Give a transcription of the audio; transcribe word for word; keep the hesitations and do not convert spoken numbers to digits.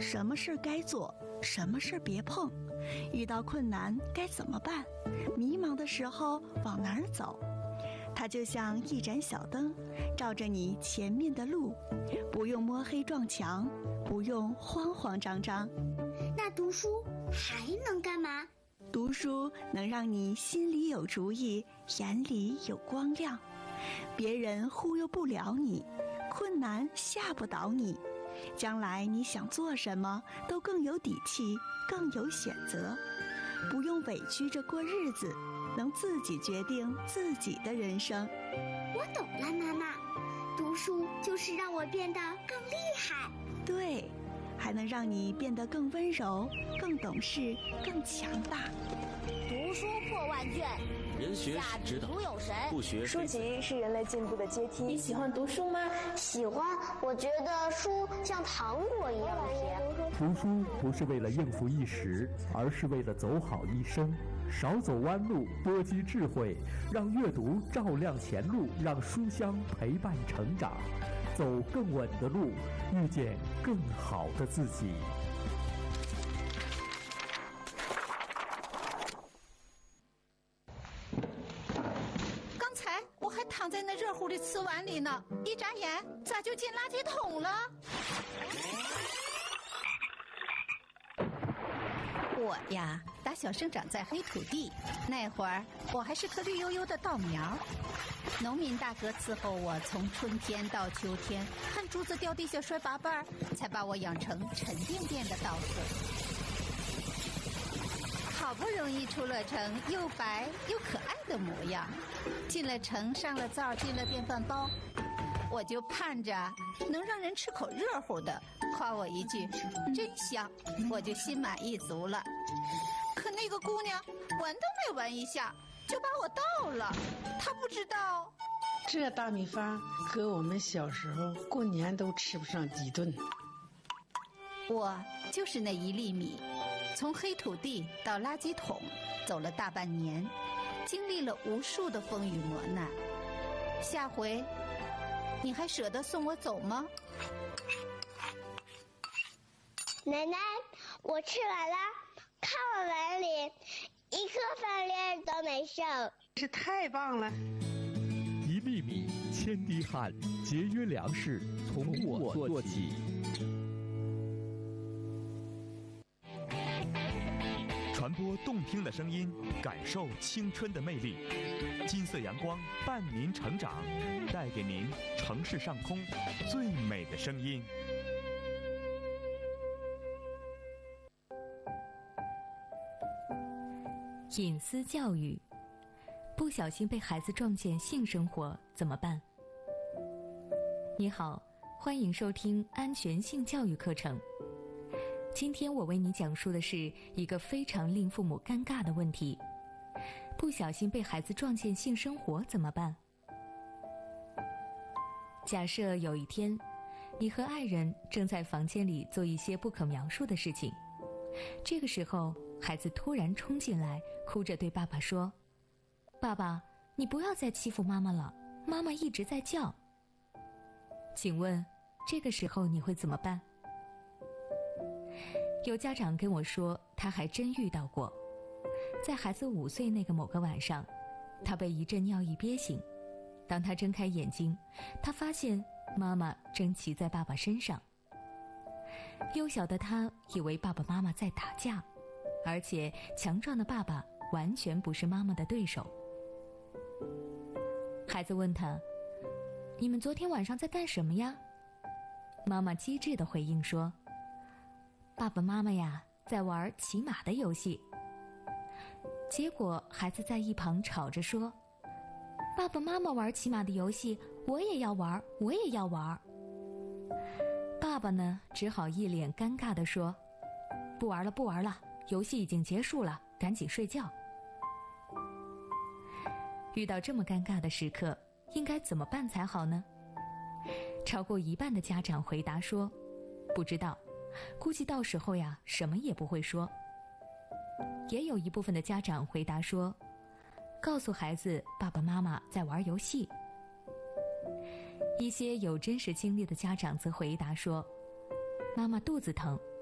什么事该做，什么事别碰，遇到困难该怎么办，迷茫的时候往哪儿走。它就像一盏小灯，照着你前面的路，不用摸黑撞墙，不用慌慌张张。 那读书还能干嘛？ 读书能让你心里有主意，眼里有光亮，别人忽悠不了你，困难吓不倒你，将来你想做什么都更有底气，更有选择，不用委屈着过日子，能自己决定自己的人生。 我懂了，妈妈，读书就是让我变得更厉害。 对，还能让你变得更温柔，更懂事，更强大。 读书破万卷， 人学是指导， 有神， 不学书籍是人类进步的阶梯。 你喜欢读书吗？ 喜欢，我觉得书像糖果一样甜。 读书不是为了应付一时，而是为了走好一生。少走弯路，多积智慧，让阅读照亮前路，让书香陪伴成长，走更稳的路，遇见更好的自己。 刚才我还躺在那热乎的瓷碗里呢，一眨眼咋就进垃圾桶了？我呀，打小生长在黑土地，那会儿我还是颗绿油油的稻苗。农民大哥伺候我从春天到秋天，看竹子掉地下摔八瓣，才把我养成沉甸甸的稻穗。好不容易出了城，又白又可爱的模样，进了城，上了灶，进了电饭煲，我就盼着能让人吃口热乎的，夸我一句真香，我就心满意足了。可那个姑娘闻都没闻一下就把我倒了，她不知道这大米饭搁我们小时候过年都吃不上几顿。 我就是那一粒米，从黑土地到垃圾桶走了大半年，经历了无数的风雨磨难。下回你还舍得送我走吗？ 奶奶，我吃完了，看我碗里一颗饭粒都没剩。 这太棒了！ 一粒米，千滴汗，节约粮食，从我做起。 传播动听的声音，感受青春的魅力。金色阳光伴您成长，带给您城市上空最美的声音。 隐私教育，不小心被孩子撞见性生活怎么办？你好，欢迎收听安全性教育课程。今天我为你讲述的是一个非常令父母尴尬的问题：不小心被孩子撞见性生活怎么办？假设有一天，你和爱人正在房间里做一些不可描述的事情，这个时候孩子突然冲进来，哭着对爸爸说：爸爸，你不要再欺负妈妈了，妈妈一直在叫。请问这个时候你会怎么办？有家长跟我说，他还真遇到过。在孩子五岁那个某个晚上，他被一阵尿意憋醒，当他睁开眼睛，他发现妈妈正骑在爸爸身上。幼小的他以为爸爸妈妈在打架，而且强壮的爸爸完全不是妈妈的对手。孩子问他：你们昨天晚上在干什么呀？妈妈机智地回应说：爸爸妈妈呀，在玩骑马的游戏。结果孩子在一旁吵着说：爸爸妈妈玩骑马的游戏，我也要玩，我也要玩。爸爸呢，只好一脸尴尬地说：不玩了，不玩了，游戏已经结束了，赶紧睡觉。遇到这么尴尬的时刻，应该怎么办才好呢？超过一半的家长回答说：不知道，估计到时候呀，什么也不会说。也有一部分的家长回答说：告诉孩子爸爸妈妈在玩游戏。一些有真实经历的家长则回答说：妈妈肚子疼，